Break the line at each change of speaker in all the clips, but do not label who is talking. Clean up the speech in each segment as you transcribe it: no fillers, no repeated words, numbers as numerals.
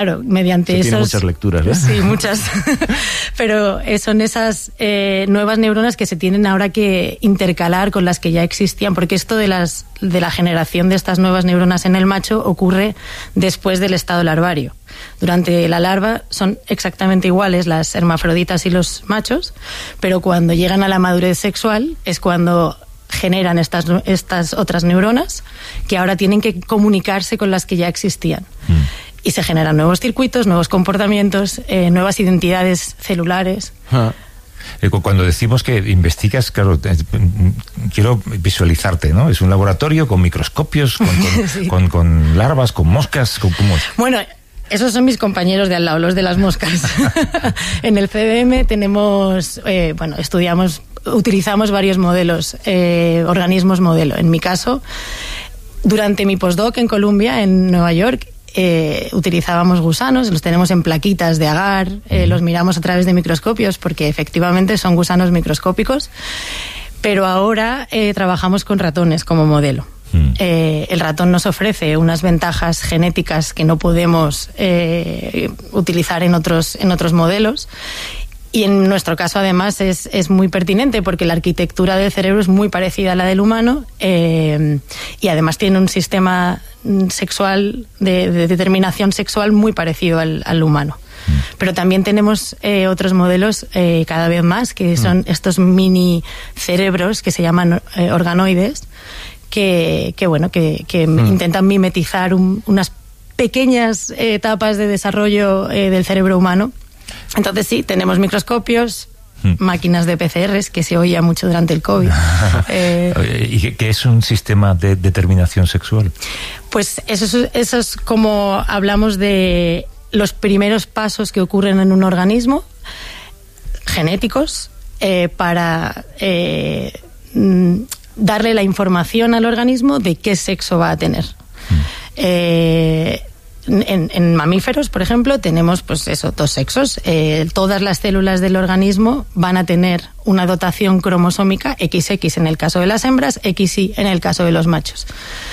Claro, mediante
tiene muchas lecturas, ¿eh?
Sí, muchas. Pero son esas nuevas neuronas que se tienen ahora que intercalar con las que ya existían, porque esto de la generación de estas nuevas neuronas en el macho ocurre después del estado larvario. Durante la larva son exactamente iguales las hermafroditas y los machos, pero cuando llegan a la madurez sexual es cuando generan estas otras neuronas que ahora tienen que comunicarse con las que ya existían. Y se generan nuevos circuitos, nuevos comportamientos, nuevas identidades celulares.
Cuando decimos que investigas, claro, quiero visualizarte, ¿no? Es un laboratorio con microscopios,
Sí.
con larvas, con moscas, ¿cómo es?
Bueno, esos son mis compañeros de al lado, los de las moscas. En el CDM tenemos, utilizamos varios modelos, organismos modelo. En mi caso, durante mi postdoc en Columbia, en Nueva York, utilizábamos gusanos, los tenemos en plaquitas de agar, los miramos a través de microscopios porque efectivamente son gusanos microscópicos, pero ahora trabajamos con ratones como modelo. El ratón nos ofrece unas ventajas genéticas que no podemos utilizar en otros modelos. Y en nuestro caso, además, es muy pertinente porque la arquitectura del cerebro es muy parecida a la del humano y además tiene un sistema sexual de determinación sexual muy parecido al humano. Pero también tenemos otros modelos cada vez más, que son estos mini cerebros que se llaman organoides, que intentan mimetizar unas pequeñas etapas de desarrollo del cerebro humano. Entonces sí, tenemos microscopios, máquinas de PCRs, que se oía mucho durante el COVID.
¿Y qué es un sistema de determinación sexual?
Pues eso es como hablamos de los primeros pasos que ocurren en un organismo, genéticos, para darle la información al organismo de qué sexo va a tener. En mamíferos, por ejemplo, tenemos dos sexos. Todas las células del organismo van a tener una dotación cromosómica XX en el caso de las hembras, XY en el caso de los machos.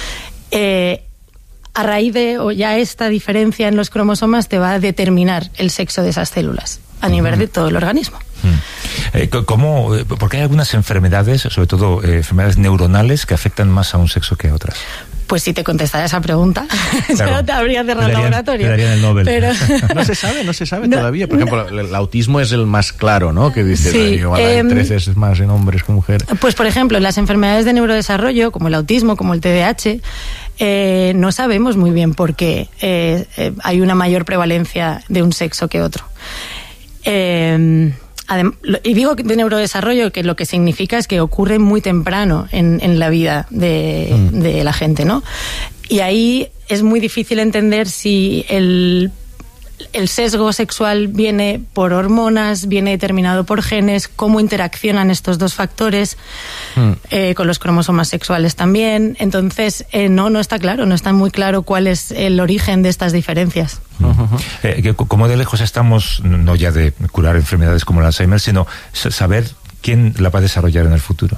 A raíz de ya esta diferencia en los cromosomas te va a determinar el sexo de esas células a nivel de todo el organismo.
Porque hay algunas enfermedades, sobre todo enfermedades neuronales, que afectan más a un sexo que a otras.
Pues si te contestara esa pregunta, claro, ya te habría cerrado el laboratorio.
Te darían el Nobel.
Pero
no se sabe todavía. Por ejemplo, el autismo es el más claro, ¿no? Que dice,
sí,
igual hay 13 es más en hombres que mujeres.
Pues, por ejemplo, en las enfermedades de neurodesarrollo, como el autismo, como el TDAH, no sabemos muy bien por qué hay una mayor prevalencia de un sexo que otro. Y digo de neurodesarrollo que lo que significa es que ocurre muy temprano en la vida de la gente, ¿no? Y ahí es muy difícil entender si el sesgo sexual viene por hormonas, viene determinado por genes, cómo interaccionan estos dos factores con los cromosomas sexuales también. Entonces, no está claro, no está muy claro cuál es el origen de estas diferencias.
¿Cómo de lejos estamos, no ya de curar enfermedades como el Alzheimer, sino saber quién la va a desarrollar en el futuro?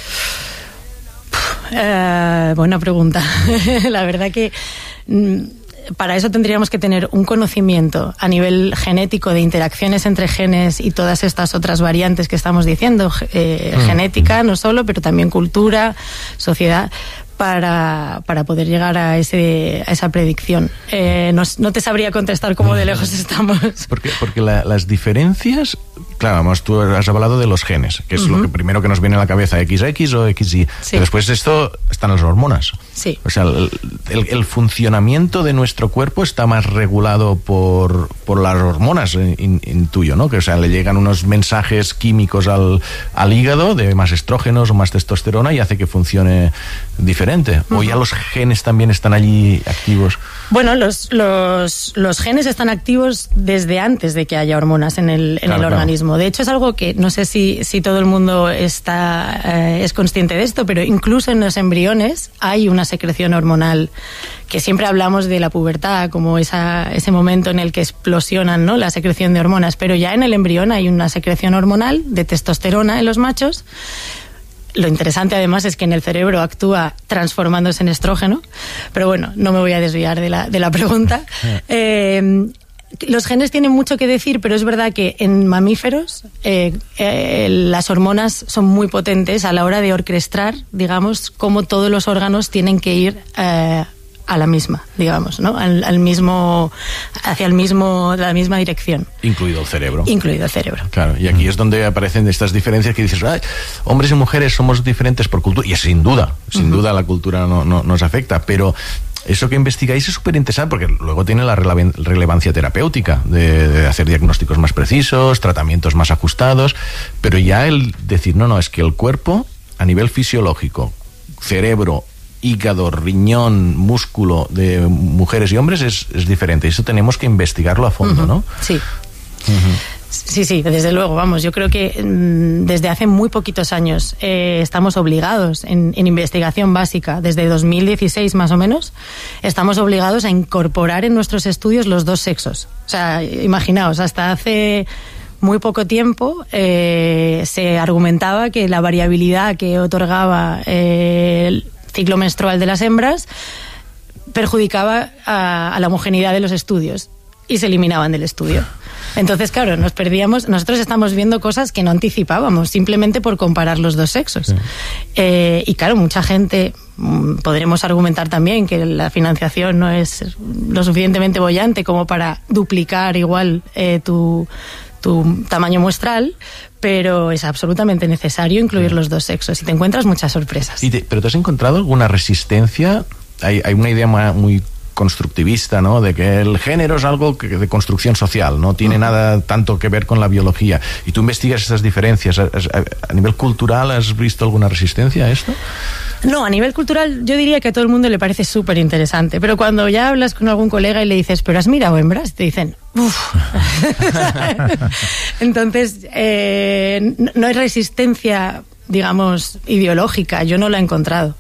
Buena pregunta. La verdad que para eso tendríamos que tener un conocimiento a nivel genético de interacciones entre genes y todas estas otras variantes que estamos diciendo, genética no solo, pero también cultura, sociedad, para poder llegar a esa predicción. No te sabría contestar cómo de lejos estamos.
Porque las diferencias, claro, tú has hablado de los genes, que es lo que primero que nos viene a la cabeza, XX o XY. Sí. Pero después de esto están las hormonas.
Sí.
O sea, el funcionamiento de nuestro cuerpo está más regulado por las hormonas, intuyo, ¿no? Que, o sea, le llegan unos mensajes químicos al hígado de más estrógenos o más testosterona y hace que funcione diferente. ¿O ya los genes también están allí activos?
Bueno, los genes están activos desde antes de que haya hormonas en el organismo. De hecho, es algo que no sé si todo el mundo es consciente de esto, pero incluso en los embriones hay una secreción hormonal, que siempre hablamos de la pubertad como ese momento en el que explosionan, ¿no?, la secreción de hormonas, pero ya en el embrión hay una secreción hormonal de testosterona en los machos, Lo interesante además es que en el cerebro actúa transformándose en estrógeno, pero bueno, no me voy a desviar de la pregunta. Los genes tienen mucho que decir, pero es verdad que en mamíferos las hormonas son muy potentes a la hora de orquestar, digamos, cómo todos los órganos tienen que ir a la misma, digamos, ¿no? Al mismo, hacia la misma dirección.
Incluido el cerebro.
Incluido el cerebro.
Claro, y aquí es donde aparecen estas diferencias que dices, ay, hombres y mujeres somos diferentes por cultura, y sin duda la cultura no nos afecta, pero eso que investigáis es súper interesante porque luego tiene la relevancia terapéutica de hacer diagnósticos más precisos, tratamientos más ajustados, pero ya el decir, no, es que el cuerpo a nivel fisiológico, cerebro, hígado, riñón, músculo de mujeres y hombres es diferente. Eso tenemos que investigarlo a fondo, ¿no?
Sí. Sí, desde luego, vamos, yo creo que desde hace muy poquitos años estamos obligados en investigación básica, desde 2016 más o menos, estamos obligados a incorporar en nuestros estudios los dos sexos. O sea, imaginaos, hasta hace muy poco tiempo se argumentaba que la variabilidad que otorgaba el ciclo menstrual de las hembras perjudicaba a la homogeneidad de los estudios y se eliminaban del estudio. Entonces, claro, nos perdíamos. Nosotros estamos viendo cosas que no anticipábamos simplemente por comparar los dos sexos. Sí. Y claro, mucha gente, podremos argumentar también que la financiación no es lo suficientemente boyante como para duplicar igual tu tamaño muestral, pero es absolutamente necesario incluir los dos sexos y te encuentras muchas sorpresas.
¿Pero te has encontrado alguna resistencia? Hay una idea muy constructivista, ¿no? De que el género es algo de construcción social, no tiene nada tanto que ver con la biología. Y tú investigas estas diferencias. ¿A nivel cultural has visto alguna resistencia a esto?
No, a nivel cultural yo diría que a todo el mundo le parece súper interesante, pero cuando ya hablas con algún colega y le dices, ¿pero has mirado hembras? Te dicen, uff. Entonces, no hay resistencia, digamos, ideológica, yo no la he encontrado,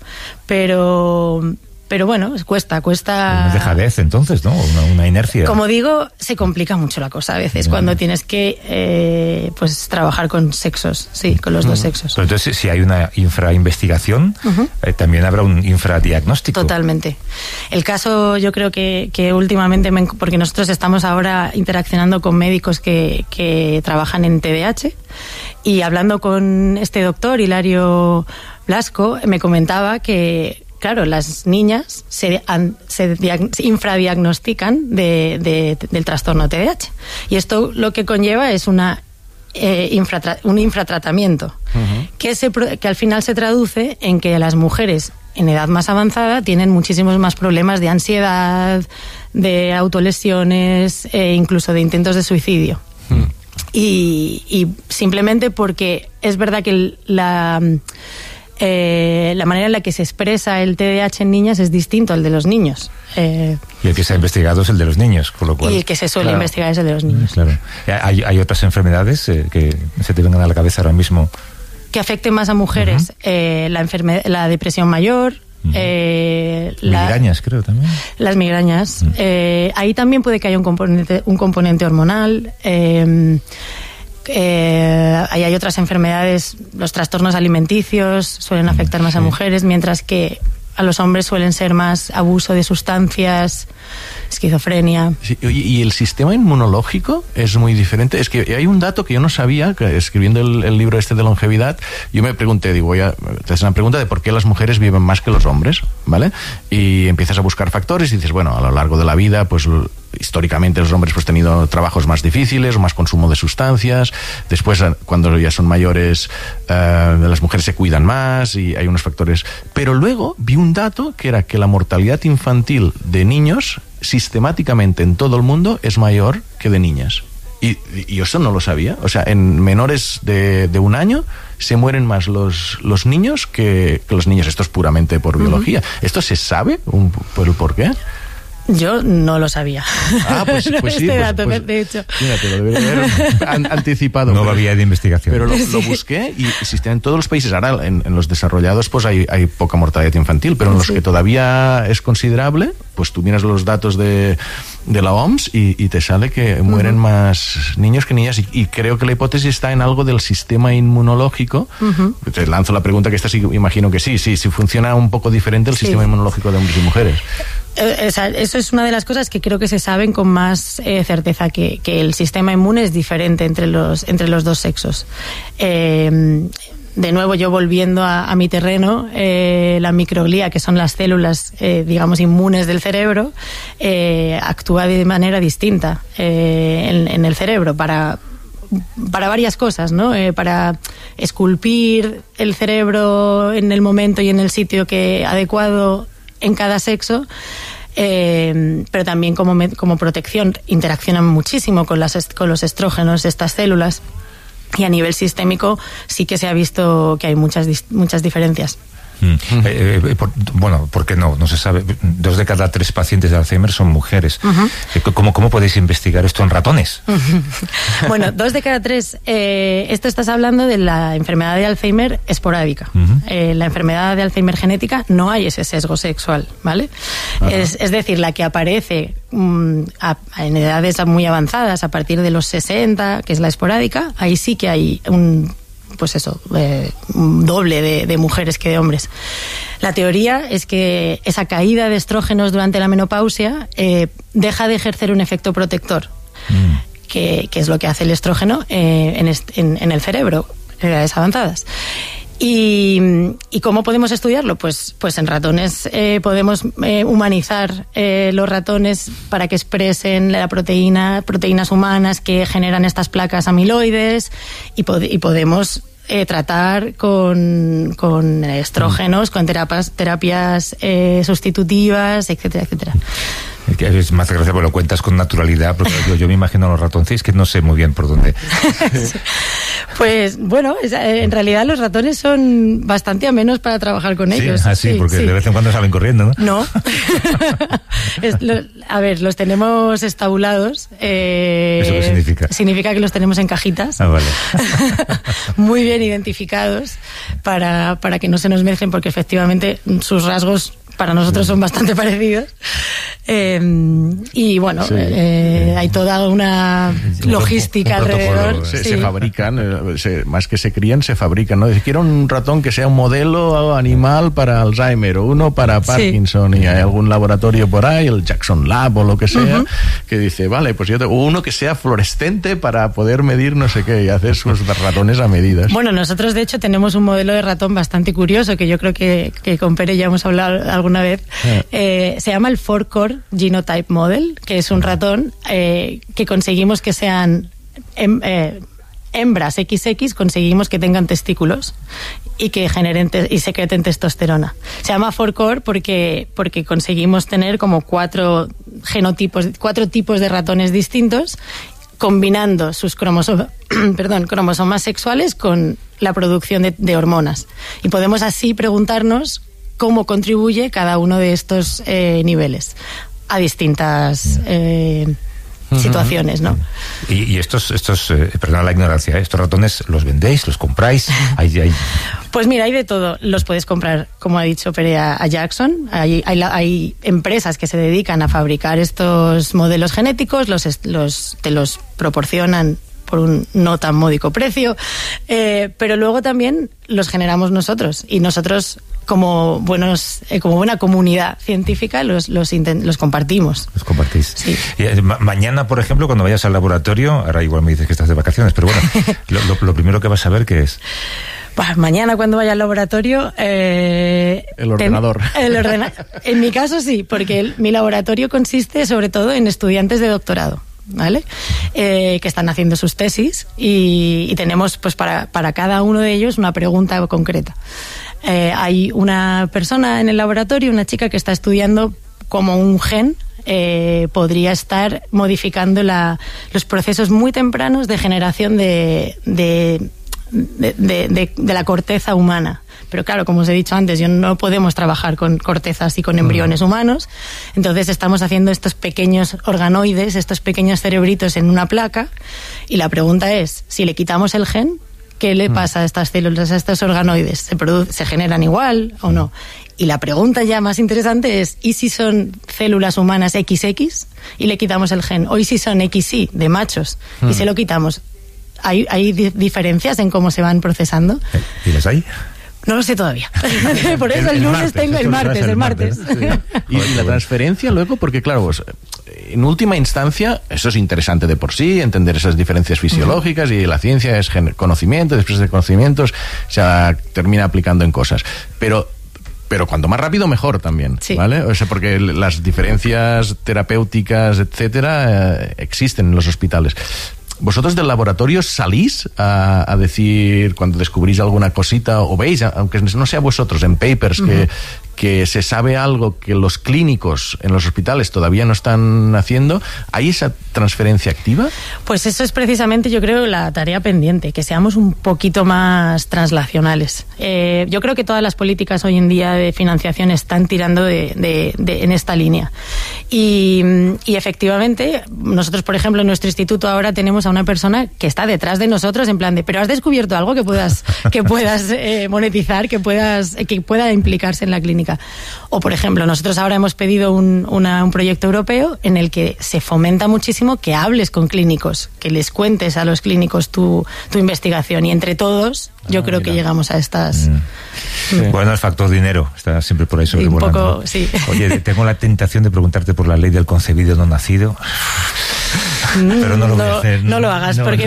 pero bueno, cuesta.
Una dejadez, entonces, ¿no? Una inercia.
Como digo, se complica mucho la cosa a veces cuando tienes que pues trabajar con sexos, sí, con los dos sexos.
Pero entonces, si hay una infrainvestigación, también habrá un infradiagnóstico.
Totalmente. El caso, yo creo que últimamente, porque nosotros estamos ahora interaccionando con médicos que trabajan en TDAH, y hablando con este doctor, Hilario Blasco, me comentaba que claro, las niñas se infradiagnostican del trastorno TDAH. Y esto lo que conlleva es un infratratamiento, que al final se traduce en que las mujeres en edad más avanzada tienen muchísimos más problemas de ansiedad, de autolesiones, incluso de intentos de suicidio. Y simplemente porque es verdad que la manera en la que se expresa el TDAH en niñas es distinto al de los niños.
Y el que se ha investigado es el de los niños, con lo cual...
Y el que se suele investigar es el de los niños.
Claro. ¿Hay otras enfermedades que se te vengan a la cabeza ahora mismo?
Que afecten más a mujeres. La depresión mayor...
migrañas, creo, también.
Las migrañas. Ahí también puede que haya un componente hormonal. Ahí hay otras enfermedades, los trastornos alimenticios suelen afectar más a mujeres, mientras que a los hombres suelen ser más abuso de sustancias, esquizofrenia. Sí,
y el sistema inmunológico es muy diferente. Es que hay un dato que yo no sabía, que escribiendo el libro este de longevidad, yo me pregunté, te haces una pregunta de por qué las mujeres viven más que los hombres, ¿vale? Y empiezas a buscar factores y dices, bueno, a lo largo de la vida, pues históricamente los hombres pues tenido trabajos más difíciles o más consumo de sustancias. Después, cuando ya son mayores, las mujeres se cuidan más y hay unos factores. Pero luego vi un dato que era que la mortalidad infantil de niños sistemáticamente en todo el mundo es mayor que de niñas. Y yo eso no lo sabía. O sea, en menores de un año se mueren más los niños que los niños. Esto es puramente por biología. ¿Esto se sabe por qué?
Yo no lo sabía.
Pues sí.
Dato, de hecho.
Mira, te lo debería haber anticipado.
No había de investigación.
Pero lo busqué y existen en todos los países. Ahora, en los desarrollados, pues hay poca mortalidad infantil, pero en los que todavía es considerable, pues tú miras los datos de la OMS y te sale que mueren más niños que niñas, y creo que la hipótesis está en algo del sistema inmunológico. Te lanzo la pregunta, que esta sí, imagino que sí funciona un poco diferente el sistema inmunológico de hombres y mujeres.
Eso es una de las cosas que creo que se saben con más certeza, que el sistema inmune es diferente entre los dos sexos. De nuevo, yo volviendo a mi terreno, la microglía, que son las células, digamos, inmunes del cerebro, actúa de manera distinta en el cerebro para varias cosas, ¿no? Para esculpir el cerebro en el momento y en el sitio adecuado en cada sexo, pero también como protección. Interaccionan muchísimo con los estrógenos, estas células, y a nivel sistémico sí que se ha visto que hay muchas diferencias.
Bueno, ¿por qué no? No se sabe. 2 de cada 3 pacientes de Alzheimer son mujeres. ¿Cómo podéis investigar esto en ratones?
Bueno, 2 de cada 3. Esto estás hablando de la enfermedad de Alzheimer esporádica. La enfermedad de Alzheimer genética no hay ese sesgo sexual, ¿vale? Es decir, la que aparece en edades muy avanzadas, a partir de los 60, que es la esporádica, ahí sí que hay un doble de mujeres que de hombres. La teoría es que esa caída de estrógenos durante la menopausia deja de ejercer un efecto protector, que es lo que hace el estrógeno en el cerebro en edades avanzadas. ¿Y cómo podemos estudiarlo? Pues en ratones podemos humanizar los ratones para que expresen proteínas humanas que generan estas placas amiloides, y podemos tratar con estrógenos, con terapias sustitutivas, etcétera, etcétera.
Es más gracia porque lo cuentas con naturalidad, porque yo me imagino a los ratoncillos que no sé muy bien por dónde.
Pues bueno, en realidad los ratones son bastante amenos para trabajar con ellos.
Sí, porque de vez en cuando salen corriendo, ¿no?
A ver, los tenemos estabulados.
¿Eso qué significa?
Significa que los tenemos en cajitas.
Vale.
Muy bien identificados para que no se nos mezclen, porque efectivamente sus rasgos para nosotros son bastante parecidos. Y bueno, hay toda una logística alrededor.
Se fabrican, más que se crían, se fabrican, ¿no? Quiero un ratón que sea un modelo animal para Alzheimer, o uno para Parkinson, y hay algún laboratorio por ahí, el Jackson Lab o lo que sea, que dice, vale, pues yo tengo uno que sea fluorescente para poder medir no sé qué, y hacer sus ratones a medidas.
Bueno, nosotros de hecho tenemos un modelo de ratón bastante curioso, que yo creo que con Pere ya hemos hablado alguna vez. Se llama el 4-Core Genotype Model, que es un ratón que conseguimos que sean hembras XX, conseguimos que tengan testículos y que generen y secreten testosterona. Se llama 4-Core porque conseguimos tener como 4 tipos de ratones distintos, combinando sus cromosomas sexuales con la producción de hormonas. Y podemos así preguntarnos cómo contribuye cada uno de estos niveles a distintas situaciones, ¿no?
Y estos perdona la ignorancia, ¿estos ratones los vendéis, los compráis?
Pues mira, hay de todo. Los puedes comprar, como ha dicho Pere, a Jackson. Hay empresas que se dedican a fabricar estos modelos genéticos, te los proporcionan por un no tan módico precio, pero luego también los generamos nosotros, y nosotros como buena comunidad científica los compartimos.
Los compartís.
Sí.
Y, mañana, por ejemplo, cuando vayas al laboratorio, ahora igual me dices que estás de vacaciones, pero bueno, lo primero que vas a ver, ¿qué es?
Pues mañana cuando vaya al laboratorio...
el ordenador.
En mi caso sí, porque mi laboratorio consiste sobre todo en estudiantes de doctorado, ¿vale? Que están haciendo sus tesis, y tenemos pues para cada uno de ellos una pregunta concreta. Hay una persona en el laboratorio, una chica que está estudiando cómo un gen podría estar modificando los procesos muy tempranos de generación de la corteza humana. Pero claro, como os he dicho antes, no podemos trabajar con cortezas y con embriones humanos. Entonces estamos haciendo estos pequeños organoides, estos pequeños cerebritos en una placa, y la pregunta es, si le quitamos el gen, ¿qué le pasa a estas células, a estos organoides? ¿Se generan igual o no? Y la pregunta ya más interesante es, ¿y si son células humanas XX y le quitamos el gen? ¿O y si son XY de machos y se lo quitamos? ¿Hay diferencias en cómo se van procesando?
¿Y las hay?
No lo sé todavía. Por eso el lunes tengo el martes.
Sí. Y la transferencia luego, porque claro, pues, en última instancia, eso es interesante de por sí, entender esas diferencias fisiológicas, y la ciencia es conocimiento, después de conocimientos se termina aplicando en cosas. Pero cuanto más rápido, mejor también, sí. ¿Vale? O sea, porque las diferencias terapéuticas, etcétera, existen en los hospitales. ¿Vosotros del laboratorio salís a decir cuando descubrís alguna cosita, o veis, aunque no sea vosotros, en papers que se sabe algo que los clínicos en los hospitales todavía no están haciendo? ¿Hay esa transferencia activa?
Pues eso es precisamente, yo creo, la tarea pendiente, que seamos un poquito más translacionales. Yo creo que todas las políticas hoy en día de financiación están tirando en esta línea. Y efectivamente, nosotros, por ejemplo, en nuestro instituto ahora tenemos a una persona que está detrás de nosotros en plan de, pero has descubierto algo que puedas monetizar, que pueda implicarse en la clínica. O, por ejemplo, nosotros ahora hemos pedido un proyecto europeo en el que se fomenta muchísimo que hables con clínicos, que les cuentes a los clínicos tu investigación, y entre todos yo creo que llegamos a estas...
Bueno, el factor dinero está siempre por ahí sobrevolando.
Un poco, sí.
Oye, tengo la tentación de preguntarte por la ley del concebido no nacido. Pero no lo voy a hacer.
No lo hagas, porque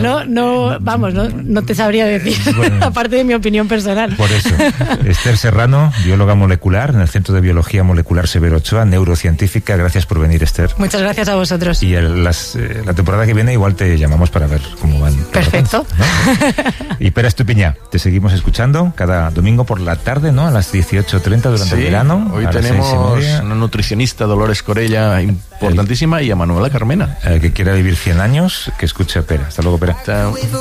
no te sabría decir, bueno, aparte de mi opinión personal.
Por eso. Esther Serrano, bióloga molecular en el Centro de Biología Molecular Severo Ochoa, neurocientífica. Gracias por venir, Esther.
Muchas gracias a vosotros.
Y la temporada que viene igual te llamamos para ver cómo van.
Perfecto.
¿No? Y Pera Estupiñá, te seguimos escuchando cada domingo por la tarde, ¿no? A las 18:30 durante el verano.
Hoy tenemos una nutricionista, Dolores Corella, importantísima, y a Manuela Carmena.
Que quiera vivir 100 años, que escuche a Pera. Hasta luego, Pera.
Chao.